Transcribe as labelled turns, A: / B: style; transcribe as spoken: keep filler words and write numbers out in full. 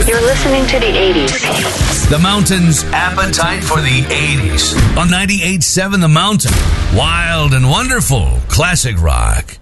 A: You're listening to the eighties.
B: The Mountain's Appetite for the eighties on ninety-eight point seven The Mountain. Wild and wonderful classic rock.